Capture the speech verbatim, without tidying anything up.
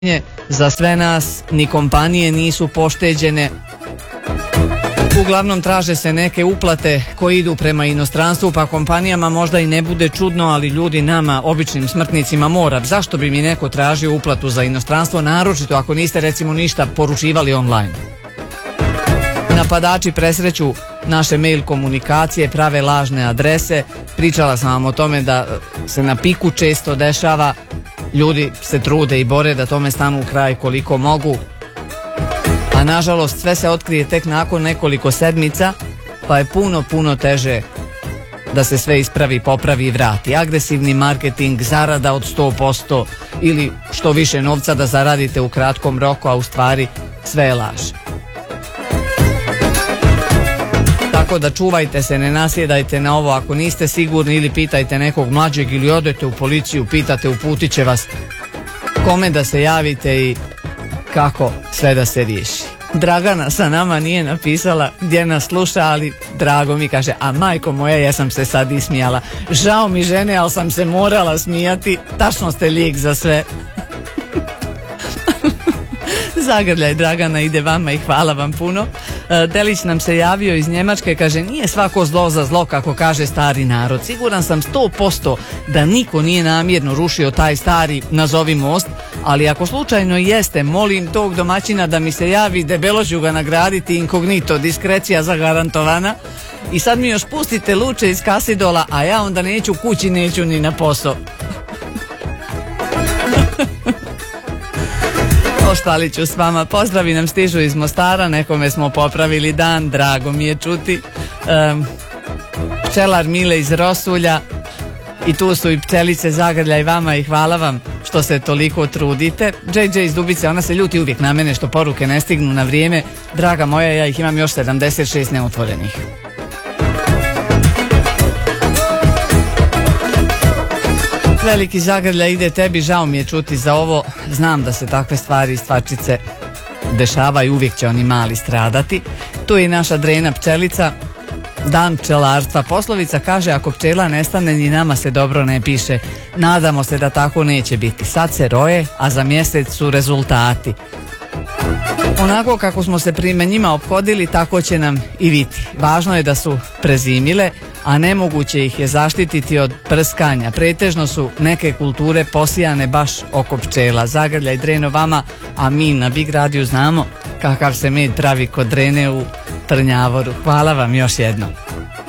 za sve nas, ni kompanije nisu pošteđene. Uglavnom traže se neke uplate koje idu prema inostranstvu, pa kompanijama možda i ne bude čudno, ali ljudi nama, običnim smrtnicima, mora. Zašto bi mi neko tražio uplatu za inostranstvo, naročito ako niste recimo ništa poručivali online? Napadači presreću naše mail komunikacije, prave lažne adrese. Pričala sam vam o tome da se na Piku često dešava. Ljudi se trude i bore da tome stanu u kraj koliko mogu, a nažalost sve se otkrije tek nakon nekoliko sedmica, pa je puno, puno teže da se sve ispravi, popravi i vrati. Agresivni marketing, zarada od sto posto ili što više novca da zaradite u kratkom roku, a u stvari sve je laž. Tako da čuvajte se, ne nasjedajte na ovo ako niste sigurni, ili pitajte nekog mlađeg ili odete u policiju, pitate, uputit će vas kome da se javite i kako sve da se riješi. Dragana sa nama nije napisala gdje nas sluša, ali drago mi, kaže, a majko moja, ja sam se sad ismijala. Žao mi žene, ali sam se morala smijati, tačno ste lijek za sve. Zagrljaj Dragana ide vama i hvala vam puno. Delić nam se javio iz Njemačke, kaže, nije svako zlo za zlo, kako kaže stari narod. Siguran sam sto posto da niko nije namjerno rušio taj stari, nazovi, most, ali ako slučajno jeste, molim tog domaćina da mi se javi, debelo ću ga nagraditi, inkognito, diskrecija zagarantovana. I sad mi još pustite luče iz Kasidola, a ja onda neću kući, neću ni na posao. Oštali ću s vama. Pozdravi nam stižu iz Mostara, nekome smo popravili dan, drago mi je čuti. Um, pčelar Mile iz Rosulja, i tu su i pčelice, Zagrljaj vama i hvala vam što se toliko trudite. džej džej iz Dubice, ona se ljuti uvijek na mene što poruke ne stignu na vrijeme. Draga moja, ja ih imam još sedamdeset šest neotvorenih. Veliki Zagrljaj ide tebi, žao mi je čuti za ovo, znam da se takve stvari, stvarčice dešavaju, uvijek će oni mali stradati. Tu je i naša Drena pčelica, dan pčelarstva. Poslovica kaže, ako pčela nestane, ni nama se dobro ne piše. Nadamo se da tako neće biti. Sad se roje, a za mjesec su rezultati. Onako kako smo se prime njima ophodili, tako će nam i biti. Važno je da su prezimile, a nemoguće ih je zaštititi od prskanja. Pretežno su neke kulture posijane baš oko pčela. Zagrljaj Dreno vama, a mi na Big Radio znamo kakav se med pravi kod Drene u Trnjavoru. Hvala vam još jednom.